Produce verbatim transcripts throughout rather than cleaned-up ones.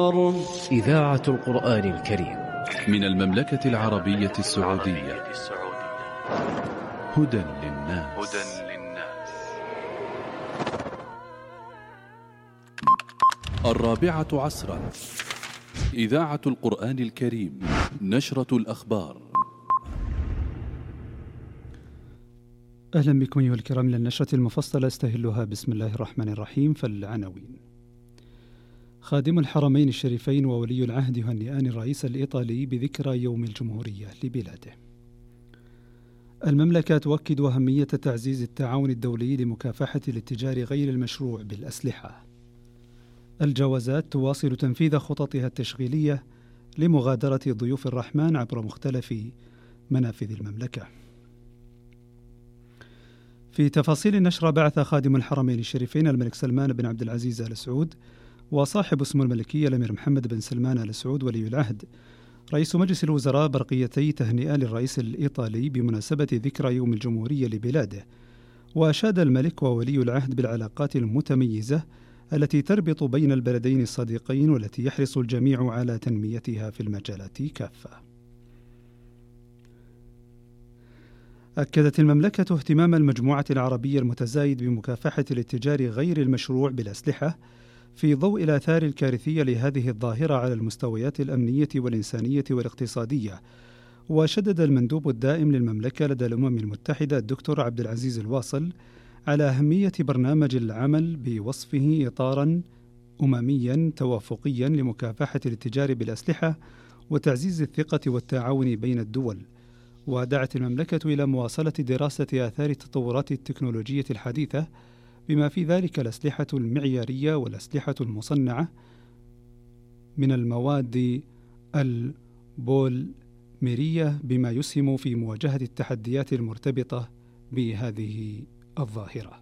الأخبار. إذاعة القرآن الكريم من المملكة العربية السعودية. هدى للناس. الرابعة عصرا. إذاعة القرآن الكريم. نشرة الأخبار. أهلا بكم أيها الكرام للنشرة المفصلة استهلها بسم الله الرحمن الرحيم. فالعناوين: خادم الحرمين الشريفين وولي العهد يهنئان الرئيس الإيطالي بذكرى يوم الجمهورية لبلاده. المملكة تؤكد أهمية تعزيز التعاون الدولي لمكافحة الاتجار غير المشروع بالأسلحة. الجوازات تواصل تنفيذ خططها التشغيلية لمغادرة ضيوف الرحمن عبر مختلف منافذ المملكة. في تفاصيل النشرة، بعث خادم الحرمين الشريفين الملك سلمان بن عبد العزيز آل سعود وصاحب اسمه الملكي الأمير محمد بن سلمان آل سعود ولي العهد رئيس مجلس الوزراء برقيتي تهنئة للرئيس الإيطالي بمناسبة ذكرى يوم الجمهورية لبلاده، وأشاد الملك وولي العهد بالعلاقات المتميزة التي تربط بين البلدين الصديقين والتي يحرص الجميع على تنميتها في المجالات كافة. أكدت المملكة اهتمام المجموعة العربية المتزايد بمكافحة الاتجار غير المشروع بالأسلحة في ضوء الآثار الكارثية لهذه الظاهرة على المستويات الأمنية والإنسانية والاقتصادية. وشدد المندوب الدائم للمملكة لدى الأمم المتحدة الدكتور عبد العزيز الواصل على أهمية برنامج العمل بوصفه إطاراً أممياً توافقياً لمكافحة الاتجار بالأسلحة وتعزيز الثقة والتعاون بين الدول. ودعت المملكة إلى مواصلة دراسة آثار التطورات التكنولوجية الحديثة بما في ذلك الأسلحة المعيارية والأسلحة المصنعة من المواد البوليمرية بما يسهم في مواجهة التحديات المرتبطة بهذه الظاهرة.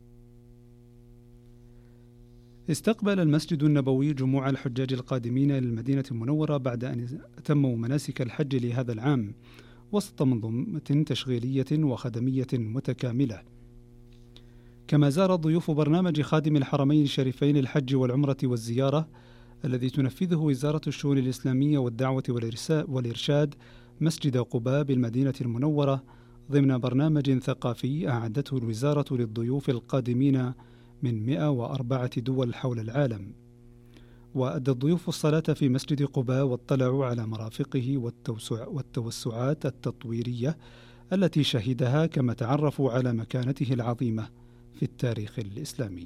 استقبل المسجد النبوي جموع الحجاج القادمين إلى المدينة المنورة بعد أن أتموا مناسك الحج لهذا العام وسط منظومة تشغيلية وخدمية متكاملة. كما زار ضيوف برنامج خادم الحرمين الشريفين الحج والعمرة والزيارة الذي تنفذه وزارة الشؤون الإسلامية والدعوة والإرشاد مسجد قباء بالمدينة المنورة ضمن برنامج ثقافي أعدته الوزارة للضيوف القادمين من مئة وأربعة دول حول العالم. وأدى الضيوف الصلاة في مسجد قباء واطلعوا على مرافقه والتوسع والتوسعات التطويرية التي شهدها، كما تعرفوا على مكانته العظيمة في التاريخ الإسلامي.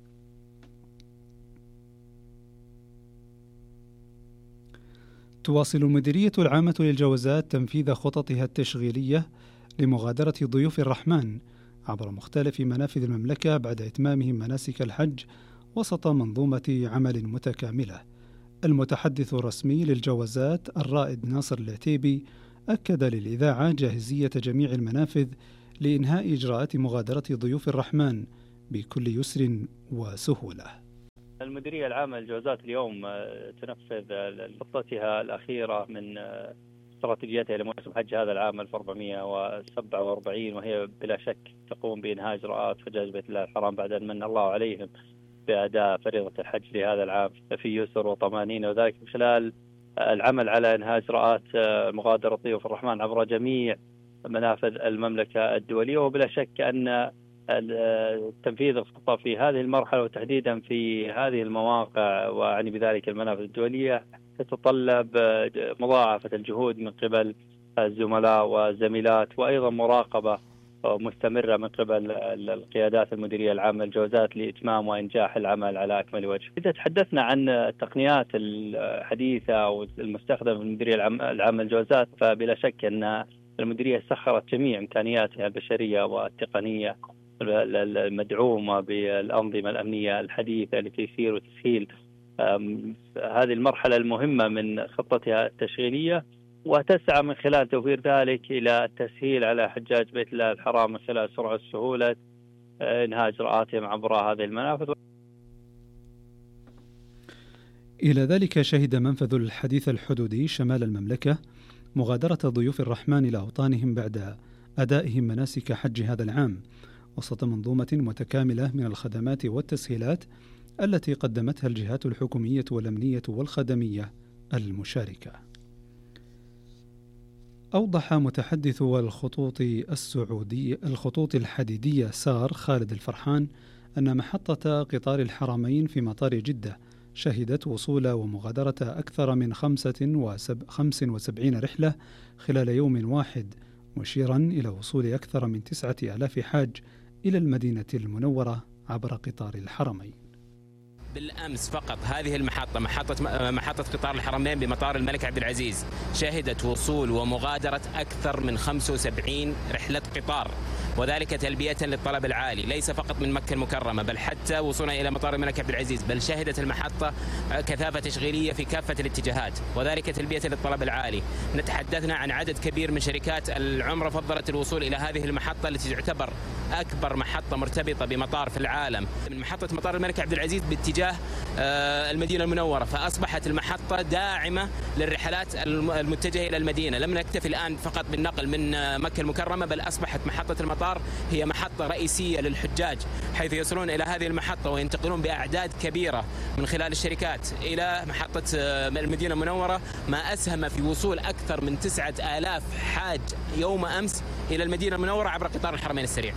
تواصل المديرية العامة للجوازات تنفيذ خططها التشغيلية لمغادرة ضيوف الرحمن عبر مختلف منافذ المملكة بعد إتمامهم مناسك الحج وسط منظومة عمل متكاملة. المتحدث الرسمي للجوازات الرائد ناصر العتيبي أكد للإذاعة جاهزية جميع المنافذ لإنهاء إجراءات مغادرة ضيوف الرحمن بكل يسر وسهولة. المديرية العامة للجوازات اليوم تنفذ خطتها الأخيرة من استراتيجيتها لموسم حج هذا العام ألف وأربعمئة وسبعة وأربعين، وهي بلا شك تقوم بإنهاء إجراءات حجاج بيت الله الحرام بعد أن من الله عليهم بأداء فريضة الحج لهذا العام في يسر وطمأنينة، وذلك من خلال العمل على إنهاء إجراءات مغادرة ضيوف الرحمن عبر جميع منافذ المملكة الدولية. وبلا شك أن تنفيذ الخطة في هذه المرحلة وتحديدا في هذه المواقع وأعني بذلك المنافذ الدولية تتطلب مضاعفة الجهود من قبل الزملاء والزميلات، وأيضا مراقبة مستمرة من قبل القيادات المديرية العامة للجوازات لإتمام وإنجاح العمل على أكمل وجه. إذا تحدثنا عن التقنيات الحديثة والمستخدمة في المديرية العامة للجوازات، فبلا شك أن المديرية سخرت جميع إمكانياتها البشرية والتقنية المدعومة بالأنظمة الأمنية الحديثة لتيسير وتسهيل هذه المرحلة المهمة من خطتها التشغيلية، وتسعى من خلال توفير ذلك إلى التسهيل على حجاج بيت الله الحرام من خلال سرعة سهولة إنهاء إجراءاتهم عبر هذه المنافذ. إلى ذلك شهد منفذ الحديث الحدودي شمال المملكة مغادرة ضيوف الرحمن إلى أوطانهم بعد أدائهم مناسك حج هذا العام وسط منظومة متكاملة من الخدمات والتسهيلات التي قدمتها الجهات الحكومية والأمنية والخدمية المشاركة. أوضح متحدث الخطوط السعودية الخطوط الحديدية سار خالد الفرحان أن محطة قطار الحرمين في مطار جدة شهدت وصول ومغادرة أكثر من خمس وسبعين رحلة خلال يوم واحد، مشيرا إلى وصول أكثر من تسعة آلاف حاج إلى المدينة المنورة عبر قطار الحرمين. بالأمس فقط هذه المحطة محطة محطة قطار الحرمين بمطار الملك عبد العزيز شهدت وصول ومغادرة أكثر من خمسة وسبعين رحلة قطار، وذلك تلبية للطلب العالي ليس فقط من مكة المكرمة بل حتى وصولا إلى مطار الملك عبد العزيز، بل شهدت المحطة كثافة تشغيلية في كافة الاتجاهات وذلك تلبية للطلب العالي. نتحدثنا عن عدد كبير من شركات العمرة فضلت الوصول إلى هذه المحطة التي تعتبر أكبر محطة مرتبطة بمطار في العالم من محطة مطار الملك عبد العزيز باتجاه المدينة المنورة، فأصبحت المحطة داعمة للرحلات المتجهة إلى المدينة. لم نكتفي الآن فقط بالنقل من مكة المكرمة بل أصبحت محطة المطار هي محطة رئيسية للحجاج، حيث يصلون إلى هذه المحطة وينتقلون بأعداد كبيرة من خلال الشركات إلى محطة المدينة المنورة، ما أسهم في وصول أكثر من تسعة آلاف حاج يوم أمس إلى المدينة المنورة عبر قطار الحرمين السريع.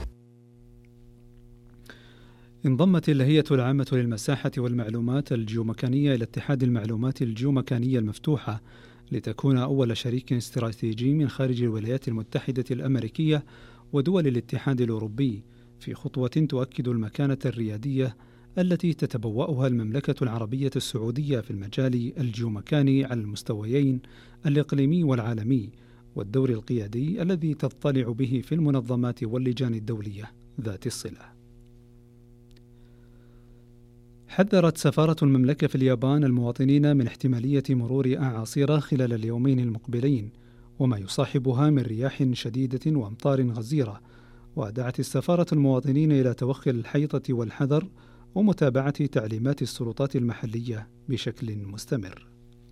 انضمت الهيئة العامة للمساحة والمعلومات الجيومكانية إلى اتحاد المعلومات الجيومكانية المفتوحة لتكون أول شريك استراتيجي من خارج الولايات المتحدة الأمريكية ودول الاتحاد الأوروبي في خطوة تؤكد المكانة الريادية التي تتبوأها المملكة العربية السعودية في المجال الجيومكاني على المستويين الإقليمي والعالمي، والدور القيادي الذي تضطلع به في المنظمات واللجان الدولية ذات الصلة. حذرت سفارة المملكة في اليابان المواطنين من احتمالية مرور أعاصير خلال اليومين المقبلين وما يصاحبها من رياح شديدة وأمطار غزيرة، ودعت السفارة المواطنين إلى توخي الحيطة والحذر ومتابعة تعليمات السلطات المحلية بشكل مستمر.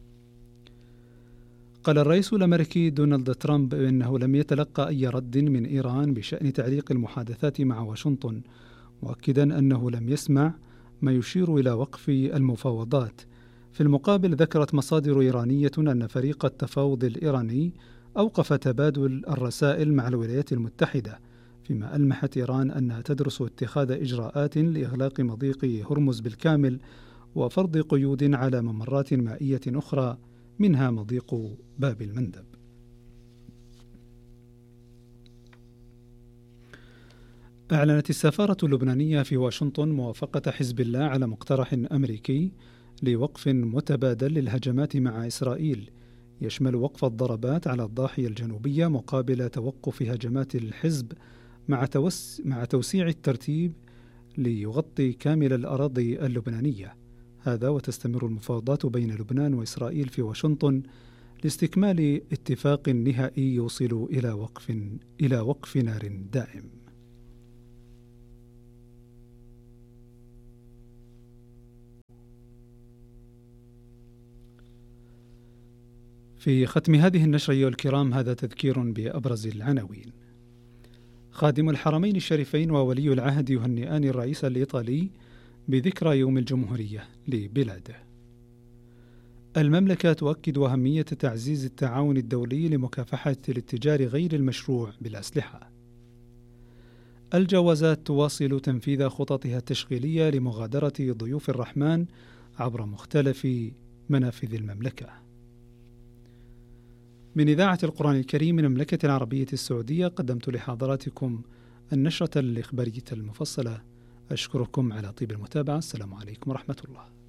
قال الرئيس الأمريكي دونالد ترامب إنه لم يتلقى أي رد من إيران بشأن تعليق المحادثات مع واشنطن، مؤكدا أنه لم يسمع ما يشير إلى وقف المفاوضات. في المقابل ذكرت مصادر إيرانية أن فريق التفاوض الإيراني أوقف تبادل الرسائل مع الولايات المتحدة، فيما ألمحت إيران أنها تدرس اتخاذ إجراءات لإغلاق مضيق هرمز بالكامل وفرض قيود على ممرات مائية أخرى منها مضيق باب المندب. أعلنت السفارة اللبنانية في واشنطن موافقة حزب الله على مقترح أمريكي لوقف متبادل للهجمات مع إسرائيل يشمل وقف الضربات على الضاحية الجنوبية مقابل توقف هجمات الحزب مع, توس مع توسيع الترتيب ليغطي كامل الأراضي اللبنانية. هذا وتستمر المفاوضات بين لبنان وإسرائيل في واشنطن لاستكمال اتفاق نهائي يوصل إلى وقف إلى وقف نار دائم. في ختم هذه النشرة أيها الكرام هذا تذكير بأبرز العناوين. خادم الحرمين الشريفين وولي العهد يهنئان الرئيس الإيطالي بذكرى يوم الجمهورية لبلاده. المملكة تؤكد أهمية تعزيز التعاون الدولي لمكافحة الاتجار غير المشروع بالأسلحة. الجوازات تواصل تنفيذ خططها التشغيلية لمغادرة ضيوف الرحمن عبر مختلف منافذ المملكة. من إذاعة القرآن الكريم من المملكة العربية السعودية قدمت لحضراتكم النشرة الإخبارية المفصلة. أشكركم على طيب المتابعة. السلام عليكم ورحمة الله.